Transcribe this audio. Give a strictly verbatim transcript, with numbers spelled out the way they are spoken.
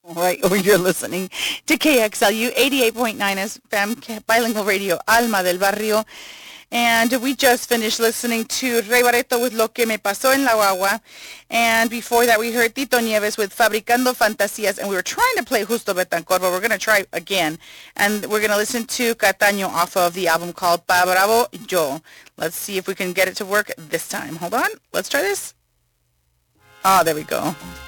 Right, or you're listening to K X L U eighty-eight point nine F M, bilingual radio, Alma del Barrio. And we just finished listening to Rey Barreto with Lo que me pasó en la guagua. And before that, we heard Tito Nieves with Fabricando Fantasías. And we were trying to play Justo Betancourt, but we're going to try again. And we're going to listen to Cataño off of the album called Pa Bravo Yo. Let's see if we can get it to work this time. Hold on. Let's try this. Oh, there we go.